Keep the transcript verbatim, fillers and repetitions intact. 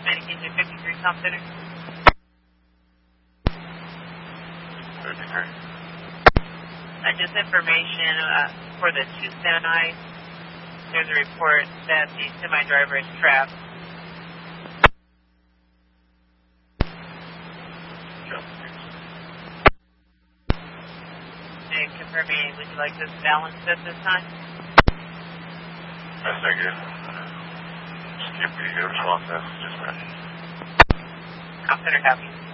Medication fifty-three South Center. fifty-three. Uh, just information uh, for the two semis. There's a report that the semi-driver is trapped. And confirming, would you like this balanced at this time? Yes, thank you. Just give me a response. That's just ready. South Center, copy.